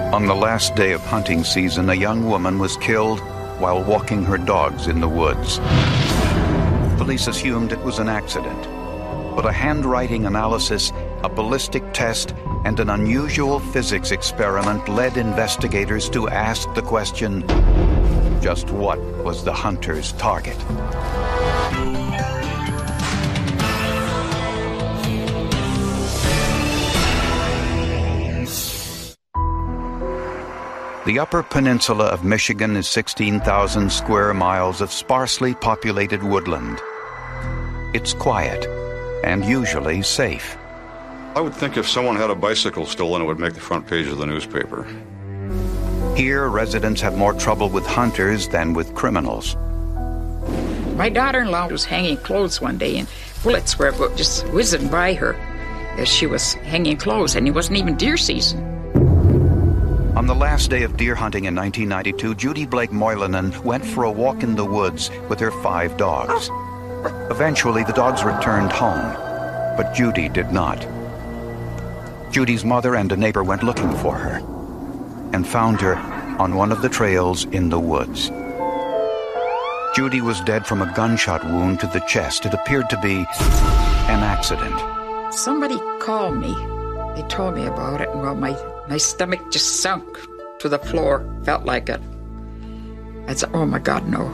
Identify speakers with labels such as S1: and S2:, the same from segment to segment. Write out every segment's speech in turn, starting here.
S1: On the last day of hunting season, a young woman was killed while walking her dogs in the woods. Police assumed it was an accident, but a handwriting analysis, a ballistic test, and an unusual physics experiment led investigators to ask the question, just what was the hunter's target? The Upper Peninsula of Michigan is 16,000 square miles of sparsely populated woodland. It's quiet and usually safe.
S2: I would think if someone had a bicycle stolen, it would make the front page of the newspaper.
S1: Here, residents have more trouble with hunters than with criminals.
S3: My daughter-in-law was hanging clothes one day, and bullets were just whizzing by her as she was hanging clothes, and it wasn't even deer season.
S1: On the last day of deer hunting in 1992, Judy Blake Moylanen went for a walk in the woods with her 5 dogs. Eventually, the dogs returned home, but Judy did not. Judy's mother and a neighbor went looking for her and found her on one of the trails in the woods. Judy was dead from a gunshot wound to the chest. It appeared to be an accident.
S3: Somebody called me. They told me about it, and well, my stomach just sunk to the floor. Felt like it. I said, oh my God, no.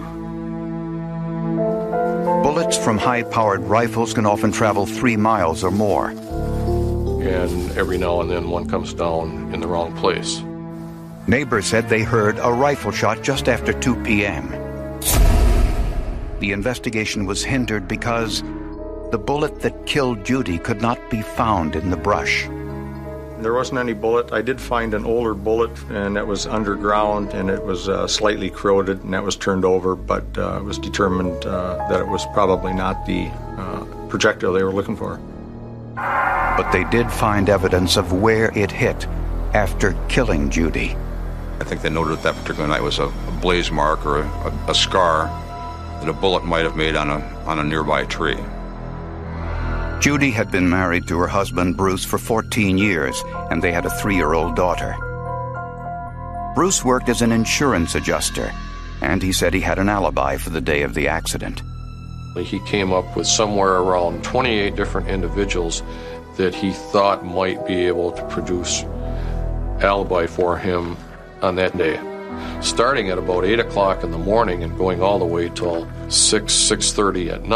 S1: Bullets from high-powered rifles can often travel 3 miles or more.
S4: And every now and then one comes down in the wrong place.
S1: Neighbors said they heard a rifle shot just after 2 p.m. The investigation was hindered because the bullet that killed Judy could not be found in the brush.
S5: There wasn't any bullet. I did find an older bullet, and it was underground, and it was slightly corroded, and that was turned over, but it was determined that it was probably not the projectile they were looking for.
S1: But they did find evidence of where it hit after killing Judy.
S2: I think they noted that particular night was a blaze mark or a scar that a bullet might have made on a nearby tree.
S1: Judy had been married to her husband, Bruce, for 14 years, and they had a 3-year-old daughter. Bruce worked as an insurance adjuster, and he said he had an alibi for the day of the accident.
S4: He came up with somewhere around 28 different individuals that he thought might be able to produce alibi for him on that day, starting at about 8 o'clock in the morning and going all the way till 6:30 at night.